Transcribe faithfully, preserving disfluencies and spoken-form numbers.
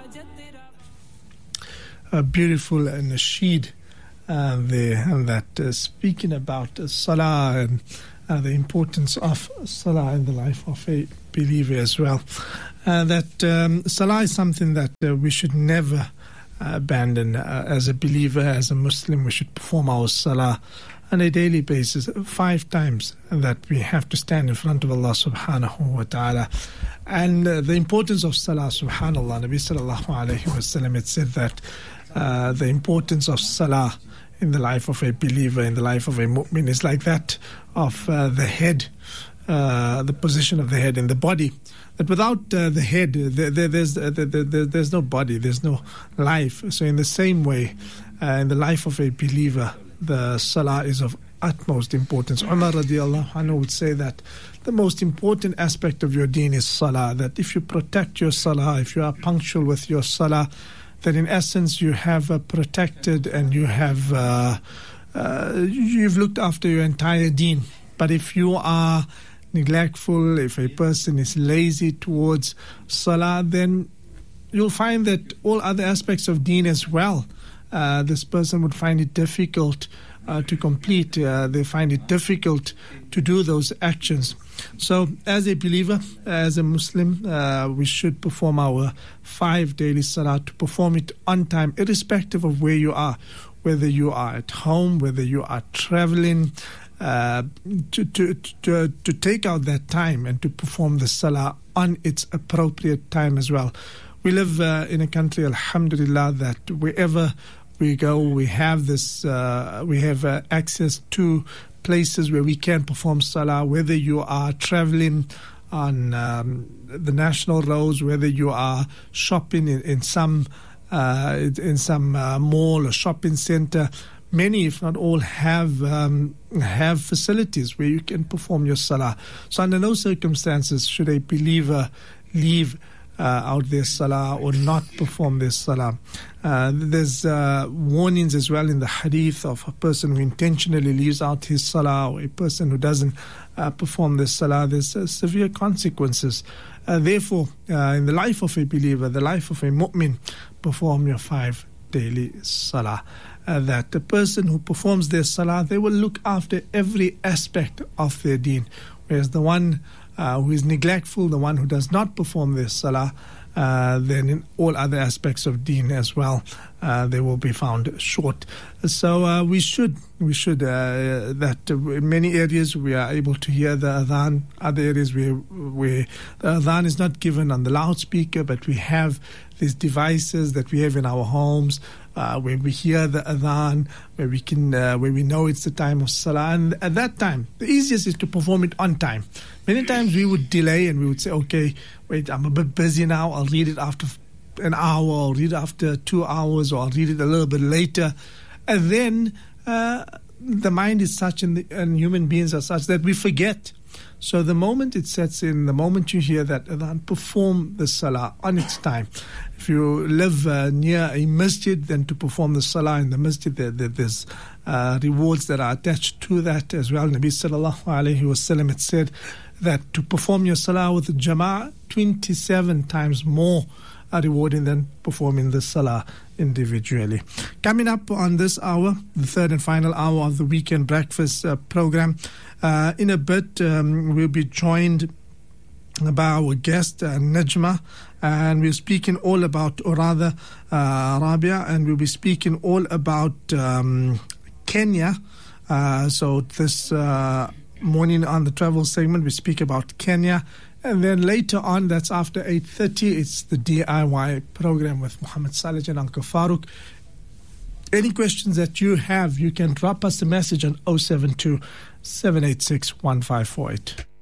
A beautiful uh, nasheed uh, there, and that uh, speaking about uh, salah and uh, the importance of salah in the life of a believer as well. Uh, that um, salah is something that uh, we should never uh, abandon. Uh, as a believer, as a Muslim, we should perform our salah on a daily basis, five times that we have to stand in front of Allah subhanahu wa ta'ala. And uh, the importance of salah, subhanallah, Nabi sallallahu alayhi wa sallam had said that uh, the importance of salah in the life of a believer, in the life of a mu'min, is like that of uh, the head, uh, the position of the head in the body. That without uh, the head, there, there, there's, uh, there, there, there's no body, there's no life. So in the same way, uh, in the life of a believer, the salah is of utmost importance. Umar radiallahu anhu would say that the most important aspect of your deen is salah, that if you protect your salah, if you are punctual with your salah, then in essence you have uh, protected and you have uh, uh, you've looked after your entire deen. But if you are neglectful, if a person is lazy towards salah, then you'll find that all other aspects of deen as well, Uh, this person would find it difficult uh, to complete. Uh, they find it difficult to do those actions. So as a believer, as a Muslim, uh, we should perform our five daily salah, to perform it on time, irrespective of where you are, whether you are at home, whether you are traveling, uh, to, to, to, to take out that time and to perform the salah on its appropriate time as well. We live uh, in a country, alhamdulillah, that wherever we go, we have this, uh, we have uh, access to places where we can perform salah, whether you are traveling on um, the national roads, whether you are shopping in, in some uh, in some uh, mall or shopping center. Many, if not all, have um, have facilities where you can perform your salah. So under no circumstances should a believer leave Uh, out their salah or not perform their salah. Uh, there's uh, warnings as well in the hadith of a person who intentionally leaves out his salah, or a person who doesn't uh, perform their salah. There's uh, severe consequences. Uh, therefore, uh, in the life of a believer, the life of a mu'min, perform your five daily salah. Uh, that the person who performs their salah, they will look after every aspect of their deen, whereas the one Uh, who is neglectful, the one who does not perform their salah, uh, then in all other aspects of deen as well, uh, they will be found short. So uh, we should, we should uh, that in many areas we are able to hear the adhan. Other areas where, where the adhan is not given on the loudspeaker, but we have these devices that we have in our homes, Uh, where we hear the adhan, where we can, uh, where we know it's the time of salah. And at that time, the easiest is to perform it on time. Many times we would delay and we would say, okay, wait, I'm a bit busy now. I'll read it after an hour, I'll read it after two hours, or I'll read it a little bit later. And then uh, the mind is such, and, the, and human beings are such, that we forget. So the moment it sets in, the moment you hear that adhan, perform the salah on its time. If you live uh, near a masjid, then to perform the salah in the masjid, there, there, there's uh, rewards that are attached to that as well. Nabi sallallahu alayhi wa sallam had said that to perform your salah with the jama'ah, twenty-seven times more are rewarding than performing the salah individually. Coming up on this hour, the third and final hour of the Weekend Breakfast uh, program, uh, in a bit um, we'll be joined by our guest uh, Najma, and we're speaking all about, or rather uh, Rabia, and we'll be speaking all about um, Kenya. Uh, so this uh, morning on the travel segment we speak about Kenya. And then later on, that's after eight thirty, it's the D I Y program with Muhammad Saleh and Uncle Farouk. Any questions that you have, you can drop us a message on oh seven two, seven eight six, one five four eight.